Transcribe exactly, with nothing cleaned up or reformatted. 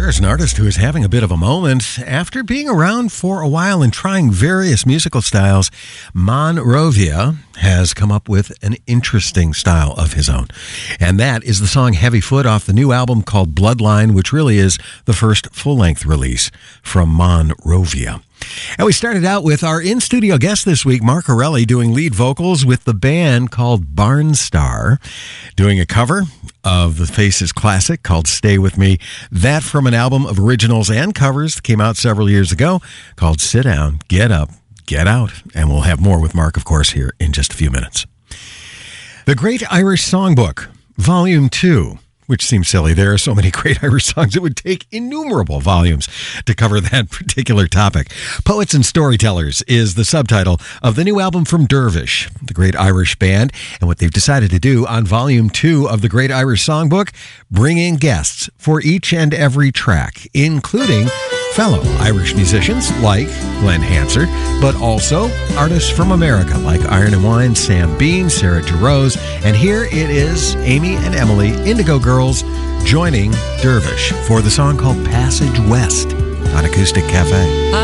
There's an artist who is having a bit of a moment. After being around for a while and trying various musical styles, Monrovia has come up with an interesting style of his own. And that is the song Heavy Foot off the new album called Bloodline, which really is the first full-length release from Monrovia. And we started out with our in-studio guest this week, Mark Corelli, doing lead vocals with the band called Barnstar, doing a cover of the Faces classic called Stay With Me. That from an album of originals and covers that came out several years ago called Sit Down, Get Up, Get Out. And we'll have more with Mark, of course, here in just a few minutes. The Great Irish Songbook, Volume two. Which seems silly. There are so many great Irish songs. It would take innumerable volumes to cover that particular topic. Poets and Storytellers is the subtitle of the new album from Dervish, the great Irish band. And what they've decided to do on volume two of the Great Irish Songbook, bring in guests for each and every track, including fellow Irish musicians like Glenn Hansard, but also artists from America like Iron and Wine, Sam Bean, Sarah DeRose, and here it is Amy and Emily, Indigo Girls, joining Dervish for the song called Passage West on Acoustic Cafe.